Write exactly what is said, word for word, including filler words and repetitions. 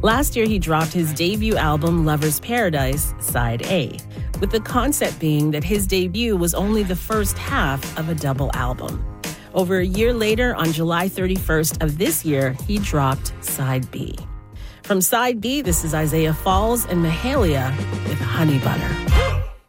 Last year, he dropped his debut album, Lover's Paradise, Side A, with the concept being that his debut was only the first half of a double album. Over a year later, on July thirty-first of this year, he dropped Side B. From Side B, this is Isaiah Falls and Mahalia with Honey Butter.